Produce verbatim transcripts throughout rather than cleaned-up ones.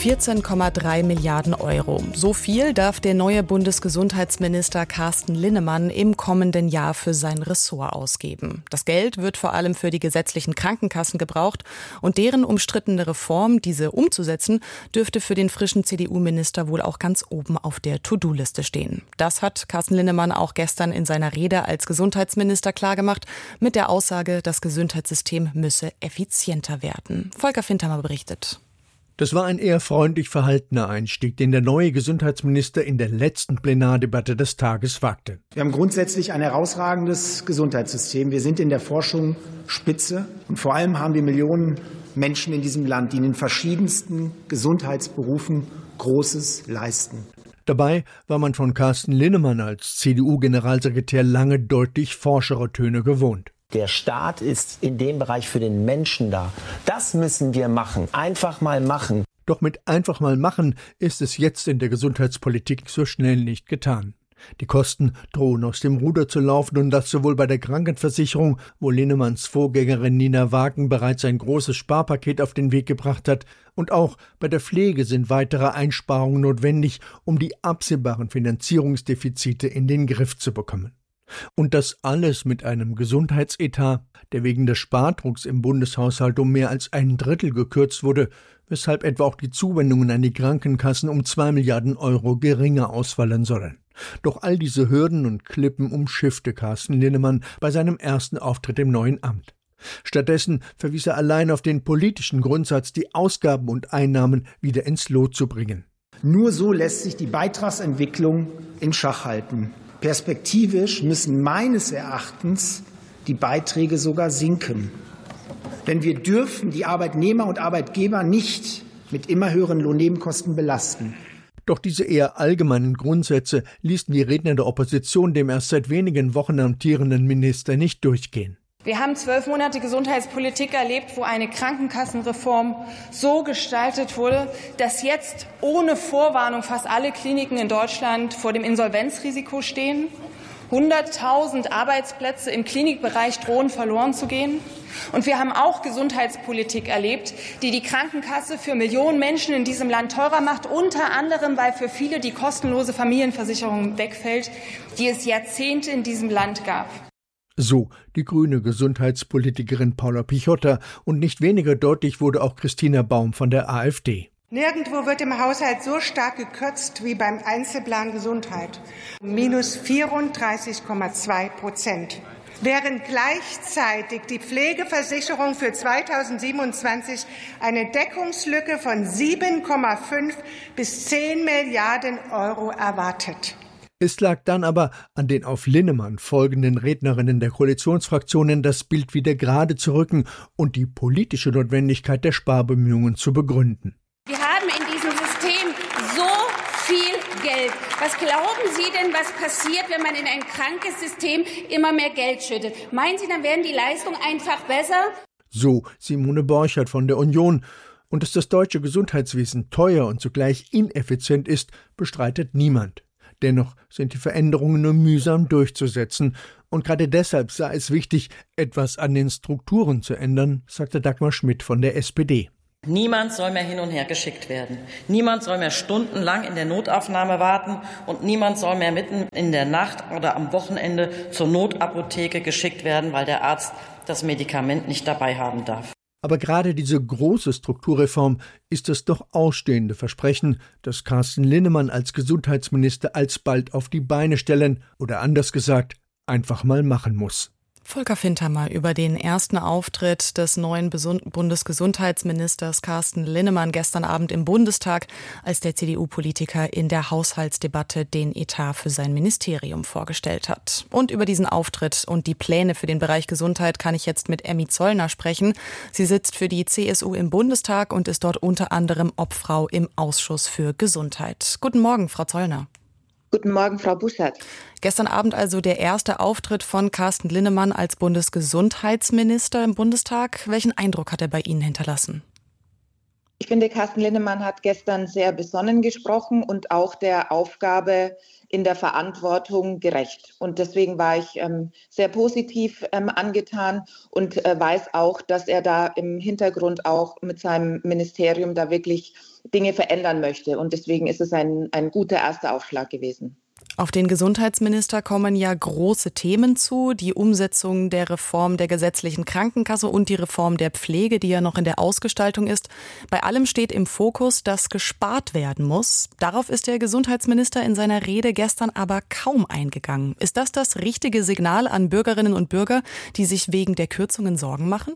vierzehn Komma drei Milliarden Euro. So viel darf der neue Bundesgesundheitsminister Carsten Linnemann im kommenden Jahr für sein Ressort ausgeben. Das Geld wird vor allem für die gesetzlichen Krankenkassen gebraucht und deren umstrittene Reform, diese umzusetzen, dürfte für den frischen C D U-Minister wohl auch ganz oben auf der To-Do-Liste stehen. Das hat Carsten Linnemann auch gestern in seiner Rede als Gesundheitsminister klargemacht, mit der Aussage, das Gesundheitssystem müsse effizienter werden. Volker Fintermer berichtet. Das war ein eher freundlich verhaltener Einstieg, den der neue Gesundheitsminister in der letzten Plenardebatte des Tages wagte. Wir haben grundsätzlich ein herausragendes Gesundheitssystem. Wir sind in der Forschung Spitze. Und vor allem haben wir Millionen Menschen in diesem Land, die in den verschiedensten Gesundheitsberufen Großes leisten. Dabei war man von Carsten Linnemann als C D U-Generalsekretär lange deutlich forschere Töne gewohnt. Der Staat ist in dem Bereich für den Menschen da. Das müssen wir machen. Einfach mal machen. Doch mit einfach mal machen ist es jetzt in der Gesundheitspolitik so schnell nicht getan. Die Kosten drohen aus dem Ruder zu laufen und das sowohl bei der Krankenversicherung, wo Linnemanns Vorgängerin Nina Wagen bereits ein großes Sparpaket auf den Weg gebracht hat, und auch bei der Pflege sind weitere Einsparungen notwendig, um die absehbaren Finanzierungsdefizite in den Griff zu bekommen. Und das alles mit einem Gesundheitsetat, der wegen des Spardrucks im Bundeshaushalt um mehr als ein Drittel gekürzt wurde, weshalb etwa auch die Zuwendungen an die Krankenkassen um zwei Milliarden Euro geringer ausfallen sollen. Doch all diese Hürden und Klippen umschiffte Carsten Linnemann bei seinem ersten Auftritt im neuen Amt. Stattdessen verwies er allein auf den politischen Grundsatz, die Ausgaben und Einnahmen wieder ins Lot zu bringen. Nur so lässt sich die Beitragsentwicklung in Schach halten. Perspektivisch müssen meines Erachtens die Beiträge sogar sinken. Denn wir dürfen die Arbeitnehmer und Arbeitgeber nicht mit immer höheren Lohnnebenkosten belasten. Doch diese eher allgemeinen Grundsätze ließen die Redner der Opposition dem erst seit wenigen Wochen amtierenden Minister nicht durchgehen. Wir haben zwölf Monate Gesundheitspolitik erlebt, wo eine Krankenkassenreform so gestaltet wurde, dass jetzt ohne Vorwarnung fast alle Kliniken in Deutschland vor dem Insolvenzrisiko stehen. hunderttausend Arbeitsplätze im Klinikbereich drohen verloren zu gehen. Und wir haben auch Gesundheitspolitik erlebt, die die Krankenkasse für Millionen Menschen in diesem Land teurer macht, unter anderem, weil für viele die kostenlose Familienversicherung wegfällt, die es Jahrzehnte in diesem Land gab. So die grüne Gesundheitspolitikerin Paula Pichotta, und nicht weniger deutlich wurde auch Christina Baum von der AfD. Nirgendwo wird im Haushalt so stark gekürzt wie beim Einzelplan Gesundheit. Minus vierunddreißig Komma zwei Prozent. Während gleichzeitig die Pflegeversicherung für zweitausendsiebenundzwanzig eine Deckungslücke von sieben Komma fünf bis zehn Milliarden Euro erwartet. Es lag dann aber an den auf Linnemann folgenden Rednerinnen der Koalitionsfraktionen, das Bild wieder gerade zu rücken und die politische Notwendigkeit der Sparbemühungen zu begründen. Wir haben in diesem System so viel Geld. Was glauben Sie denn, was passiert, wenn man in ein krankes System immer mehr Geld schüttet? Meinen Sie, dann werden die Leistungen einfach besser? So Simone Borchert von der Union. Und dass das deutsche Gesundheitswesen teuer und zugleich ineffizient ist, bestreitet niemand. Dennoch sind die Veränderungen nur mühsam durchzusetzen. Und gerade deshalb sei es wichtig, etwas an den Strukturen zu ändern, sagte Dagmar Schmidt von der S P D. Niemand soll mehr hin und her geschickt werden. Niemand soll mehr stundenlang in der Notaufnahme warten und niemand soll mehr mitten in der Nacht oder am Wochenende zur Notapotheke geschickt werden, weil der Arzt das Medikament nicht dabei haben darf. Aber gerade diese große Strukturreform ist das doch ausstehende Versprechen, das Carsten Linnemann als Gesundheitsminister alsbald auf die Beine stellen oder anders gesagt einfach mal machen muss. Volker Fintermer über den ersten Auftritt des neuen Bundesgesundheitsministers Carsten Linnemann gestern Abend im Bundestag, als der C D U-Politiker in der Haushaltsdebatte den Etat für sein Ministerium vorgestellt hat. Und über diesen Auftritt und die Pläne für den Bereich Gesundheit kann ich jetzt mit Emmy Zollner sprechen. Sie sitzt für die C S U im Bundestag und ist dort unter anderem Obfrau im Ausschuss für Gesundheit. Guten Morgen, Frau Zollner. Guten Morgen, Frau Buschert. Gestern Abend also der erste Auftritt von Carsten Linnemann als Bundesgesundheitsminister im Bundestag. Welchen Eindruck hat er bei Ihnen hinterlassen? Ich finde, Carsten Linnemann hat gestern sehr besonnen gesprochen und auch der Aufgabe in der Verantwortung gerecht. Und deswegen war ich ähm, sehr positiv ähm, angetan und äh, weiß auch, dass er da im Hintergrund auch mit seinem Ministerium da wirklich Dinge verändern möchte. Und deswegen ist es ein, ein guter erster Aufschlag gewesen. Auf den Gesundheitsminister kommen ja große Themen zu, die Umsetzung der Reform der gesetzlichen Krankenkasse und die Reform der Pflege, die ja noch in der Ausgestaltung ist. Bei allem steht im Fokus, dass gespart werden muss. Darauf ist der Gesundheitsminister in seiner Rede gestern aber kaum eingegangen. Ist das das richtige Signal an Bürgerinnen und Bürger, die sich wegen der Kürzungen Sorgen machen?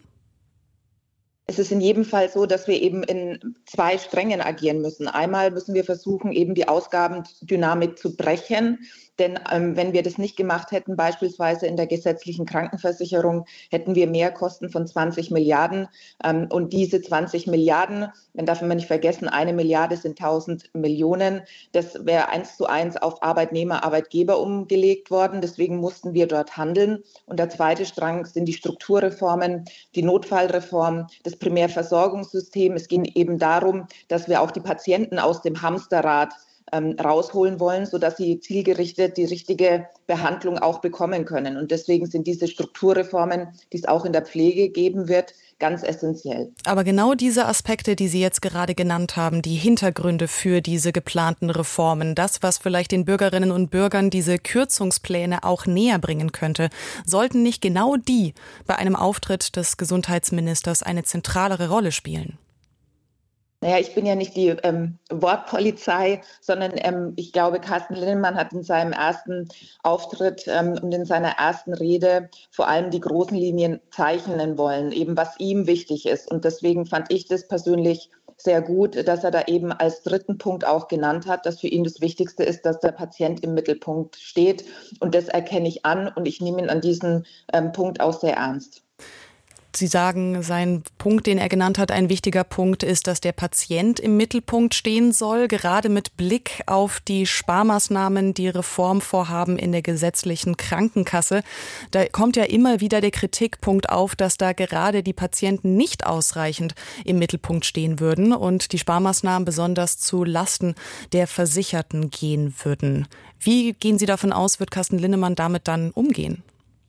Es ist in jedem Fall so, dass wir eben in zwei Strängen agieren müssen. Einmal müssen wir versuchen, eben die Ausgabendynamik zu brechen. Denn ähm, wenn wir das nicht gemacht hätten, beispielsweise in der gesetzlichen Krankenversicherung, hätten wir Mehrkosten von zwanzig Milliarden. Ähm, und diese zwanzig Milliarden, dann darf man nicht vergessen, eine Milliarde sind tausend Millionen. Das wäre eins zu eins auf Arbeitnehmer, Arbeitgeber umgelegt worden. Deswegen mussten wir dort handeln. Und der zweite Strang sind die Strukturreformen, die Notfallreform, das Primärversorgungssystem. Es ging eben darum, dass wir auch die Patienten aus dem Hamsterrad ähm, rausholen wollen, sodass sie zielgerichtet die richtige Behandlung auch bekommen können. Und deswegen sind diese Strukturreformen, die es auch in der Pflege geben wird, ganz essentiell. Aber genau diese Aspekte, die Sie jetzt gerade genannt haben, die Hintergründe für diese geplanten Reformen, das, was vielleicht den Bürgerinnen und Bürgern diese Kürzungspläne auch näher bringen könnte, sollten nicht genau die bei einem Auftritt des Gesundheitsministers eine zentralere Rolle spielen? Naja, ich bin ja nicht die ähm, Wortpolizei, sondern ähm, ich glaube, Carsten Linnemann hat in seinem ersten Auftritt ähm, und in seiner ersten Rede vor allem die großen Linien zeichnen wollen, eben was ihm wichtig ist. Und deswegen fand ich das persönlich sehr gut, dass er da eben als dritten Punkt auch genannt hat, dass für ihn das Wichtigste ist, dass der Patient im Mittelpunkt steht. Und das erkenne ich an und ich nehme ihn an diesem ähm, Punkt auch sehr ernst. Sie sagen, sein Punkt, den er genannt hat, ein wichtiger Punkt ist, dass der Patient im Mittelpunkt stehen soll, gerade mit Blick auf die Sparmaßnahmen, die Reformvorhaben in der gesetzlichen Krankenkasse. Da kommt ja immer wieder der Kritikpunkt auf, dass da gerade die Patienten nicht ausreichend im Mittelpunkt stehen würden und die Sparmaßnahmen besonders zu Lasten der Versicherten gehen würden. Wie gehen Sie davon aus, wird Carsten Linnemann damit dann umgehen?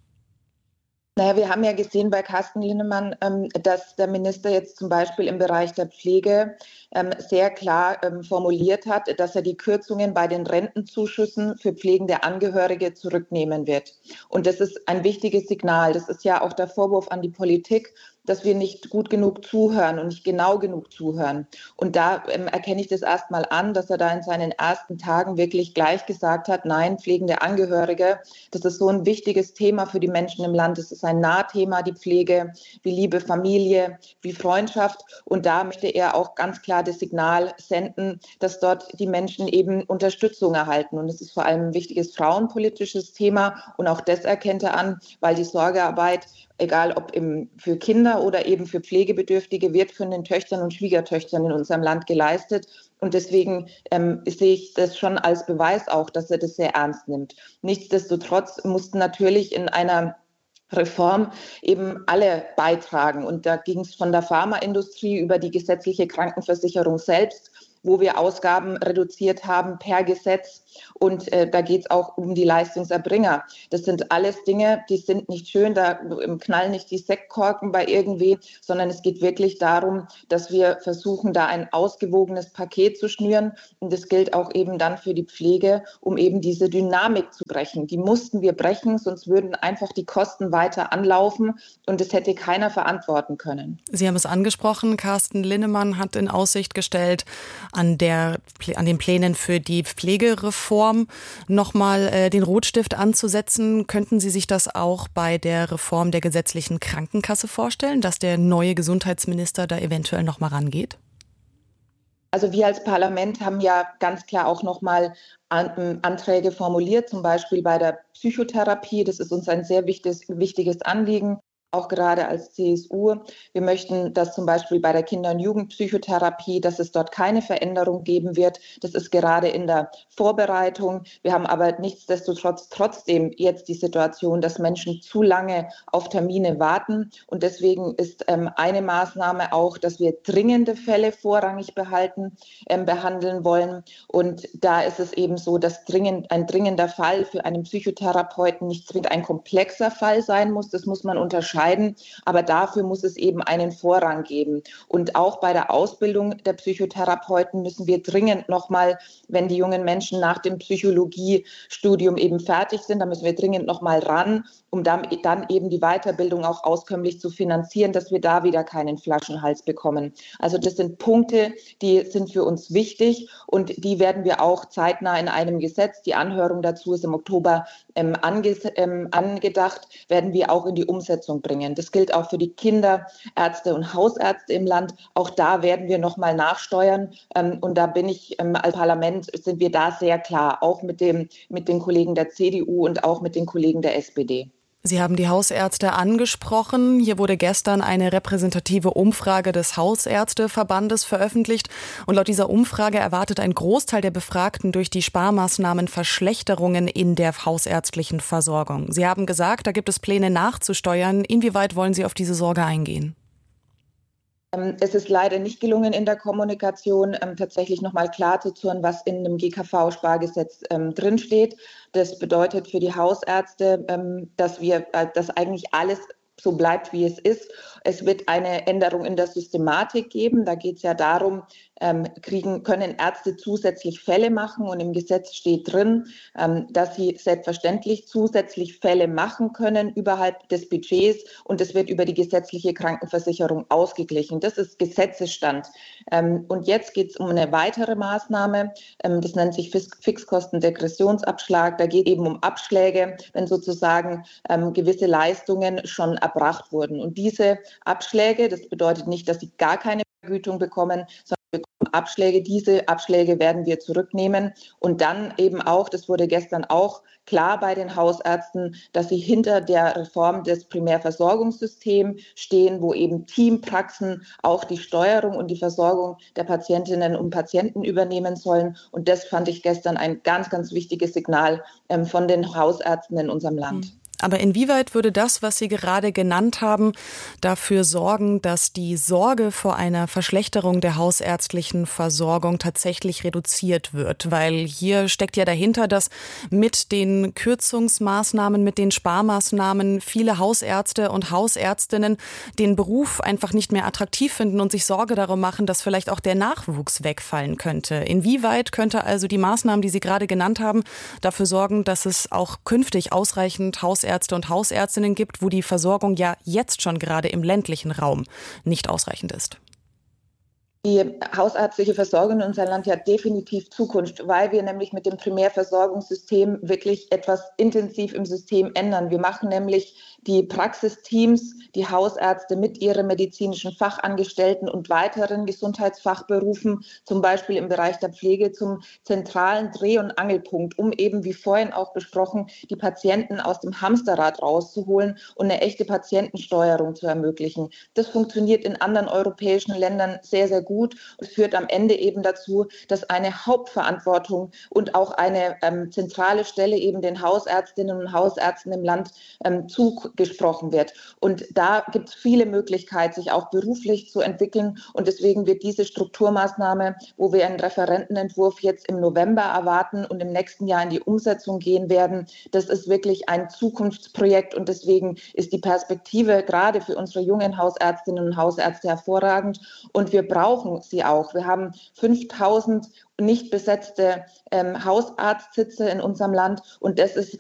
Naja, wir haben ja gesehen bei Carsten Linnemann, ähm, dass der Minister jetzt zum Beispiel im Bereich der Pflege ähm, sehr klar ähm, formuliert hat, dass er die Kürzungen bei den Rentenzuschüssen für pflegende Angehörige zurücknehmen wird. Und das ist ein wichtiges Signal. Das ist ja auch der Vorwurf an die Politik, dass wir nicht gut genug zuhören und nicht genau genug zuhören. Und da ähm, erkenne ich das erstmal an, dass er da in seinen ersten Tagen wirklich gleich gesagt hat, nein, pflegende Angehörige, das ist so ein wichtiges Thema für die Menschen im Land. Es ist ein Nahthema, die Pflege, wie Liebe, Familie, wie Freundschaft. Und da möchte er auch ganz klar das Signal senden, dass dort die Menschen eben Unterstützung erhalten. Und es ist vor allem ein wichtiges frauenpolitisches Thema. Und auch das erkennt er an, weil die Sorgearbeit, egal ob im, für Kinder oder eben für Pflegebedürftige, wird von den Töchtern und Schwiegertöchtern in unserem Land geleistet. Und deswegen ähm, sehe ich das schon als Beweis auch, dass er das sehr ernst nimmt. Nichtsdestotrotz mussten natürlich in einer Reform eben alle beitragen. Und da ging es von der Pharmaindustrie über die gesetzliche Krankenversicherung selbst, wo wir Ausgaben reduziert haben per Gesetz. Und äh, da geht es auch um die Leistungserbringer. Das sind alles Dinge, die sind nicht schön, da knallen nicht die Sektkorken bei irgendwem, sondern es geht wirklich darum, dass wir versuchen, da ein ausgewogenes Paket zu schnüren. Und das gilt auch eben dann für die Pflege, um eben diese Dynamik zu brechen. Die mussten wir brechen, sonst würden einfach die Kosten weiter anlaufen und das hätte keiner verantworten können. Sie haben es angesprochen, Carsten Linnemann hat in Aussicht gestellt, an, der, an den Plänen für die Pflegereform nochmal äh, den Rotstift anzusetzen. Könnten Sie sich das auch bei der Reform der gesetzlichen Krankenkasse vorstellen, dass der neue Gesundheitsminister da eventuell nochmal rangeht? Also wir als Parlament haben ja ganz klar auch nochmal an, Anträge formuliert, zum Beispiel bei der Psychotherapie. Das ist uns ein sehr wichtiges, wichtiges Anliegen. auch gerade als C S U. Wir möchten, dass zum Beispiel bei der Kinder- und Jugendpsychotherapie, dass es dort keine Veränderung geben wird. Das ist gerade in der Vorbereitung. Wir haben aber nichtsdestotrotz trotzdem jetzt die Situation, dass Menschen zu lange auf Termine warten. Und deswegen ist ähm, eine Maßnahme auch, dass wir dringende Fälle vorrangig behalten, ähm, behandeln wollen. Und da ist es eben so, dass dringend, ein dringender Fall für einen Psychotherapeuten nicht zwingend ein komplexer Fall sein muss. Das muss man unterscheiden. Aber dafür muss es eben einen Vorrang geben. Und auch bei der Ausbildung der Psychotherapeuten müssen wir dringend nochmal, wenn die jungen Menschen nach dem Psychologiestudium eben fertig sind, da müssen wir dringend nochmal ran, um dann, dann eben die Weiterbildung auch auskömmlich zu finanzieren, dass wir da wieder keinen Flaschenhals bekommen. Also das sind Punkte, die sind für uns wichtig und die werden wir auch zeitnah in einem Gesetz, die Anhörung dazu ist im Oktober ähm, ange, ähm, angedacht, werden wir auch in die Umsetzung bringen. Das gilt auch für die Kinderärzte und Hausärzte im Land. Auch da werden wir nochmal nachsteuern. Ähm, und da bin ich ähm, als Parlament, sind wir da sehr klar, auch mit, dem, mit den Kollegen der C D U und auch mit den Kollegen der S P D. Sie haben die Hausärzte angesprochen. Hier wurde gestern eine repräsentative Umfrage des Hausärzteverbandes veröffentlicht. Und laut dieser Umfrage erwartet ein Großteil der Befragten durch die Sparmaßnahmen Verschlechterungen in der hausärztlichen Versorgung. Sie haben gesagt, da gibt es Pläne nachzusteuern. Inwieweit wollen Sie auf diese Sorge eingehen? Es ist leider nicht gelungen, in der Kommunikation ähm, tatsächlich nochmal klar zu tun, was in dem G K V-Spargesetz ähm, drinsteht. Das bedeutet für die Hausärzte, ähm, dass wir, äh, dass eigentlich alles so bleibt, wie es ist. Es wird eine Änderung in der Systematik geben. Da geht es ja darum, ähm, kriegen, können Ärzte zusätzlich Fälle machen. Und im Gesetz steht drin, ähm, dass sie selbstverständlich zusätzlich Fälle machen können überhalb des Budgets. Und es wird über die gesetzliche Krankenversicherung ausgeglichen. Das ist Gesetzesstand. Ähm, und jetzt geht es um eine weitere Maßnahme. Ähm, das nennt sich Fixkostendegressionsabschlag. Da geht es eben um Abschläge, wenn sozusagen ähm, gewisse Leistungen schon erbracht wurden. Und diese Abschläge, das bedeutet nicht, dass sie gar keine Vergütung bekommen, sondern bekommen Abschläge. Diese Abschläge werden wir zurücknehmen und dann eben auch, das wurde gestern auch klar bei den Hausärzten, dass sie hinter der Reform des Primärversorgungssystems stehen, wo eben Teampraxen auch die Steuerung und die Versorgung der Patientinnen und Patienten übernehmen sollen. Und das fand ich gestern ein ganz, ganz wichtiges Signal ähm, von den Hausärzten in unserem Land. Mhm. Aber inwieweit würde das, was Sie gerade genannt haben, dafür sorgen, dass die Sorge vor einer Verschlechterung der hausärztlichen Versorgung tatsächlich reduziert wird? Weil hier steckt ja dahinter, dass mit den Kürzungsmaßnahmen, mit den Sparmaßnahmen viele Hausärzte und Hausärztinnen den Beruf einfach nicht mehr attraktiv finden und sich Sorge darum machen, dass vielleicht auch der Nachwuchs wegfallen könnte. Inwieweit könnte also die Maßnahmen, die Sie gerade genannt haben, dafür sorgen, dass es auch künftig ausreichend Hausärzte Ärzte und Hausärztinnen gibt, wo die Versorgung ja jetzt schon gerade im ländlichen Raum nicht ausreichend ist? Die hausärztliche Versorgung in unserem Land hat definitiv Zukunft, weil wir nämlich mit dem Primärversorgungssystem wirklich etwas intensiv im System ändern. Wir machen nämlich die Praxisteams, die Hausärzte mit ihren medizinischen Fachangestellten und weiteren Gesundheitsfachberufen, zum Beispiel im Bereich der Pflege, zum zentralen Dreh- und Angelpunkt, um eben, wie vorhin auch besprochen, die Patienten aus dem Hamsterrad rauszuholen und eine echte Patientensteuerung zu ermöglichen. Das funktioniert in anderen europäischen Ländern sehr, sehr gut und führt am Ende eben dazu, dass eine Hauptverantwortung und auch eine ähm, zentrale Stelle eben den Hausärztinnen und Hausärzten im Land ähm, zugesprochen wird. Und da gibt es viele Möglichkeiten, sich auch beruflich zu entwickeln. Und deswegen wird diese Strukturmaßnahme, wo wir einen Referentenentwurf jetzt im November erwarten und im nächsten Jahr in die Umsetzung gehen werden, das ist wirklich ein Zukunftsprojekt. Und deswegen ist die Perspektive gerade für unsere jungen Hausärztinnen und Hausärzte hervorragend. Und wir brauchen sie auch. Wir haben fünftausend nicht besetzte ähm, Hausarztsitze in unserem Land. Und das ist